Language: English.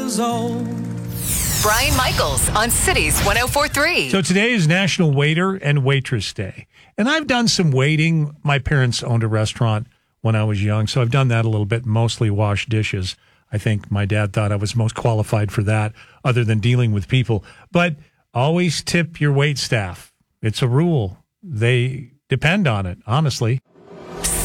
years old. Brian Michaels on Cities 104.3. So today is National Waiter and Waitress Day. And I've done some waiting. My parents owned a restaurant when I was young, so I've done that a little bit, mostly wash dishes. I think my dad thought I was most qualified for that, other than dealing with people. But always tip your wait staff. It's a rule. They depend on it, honestly.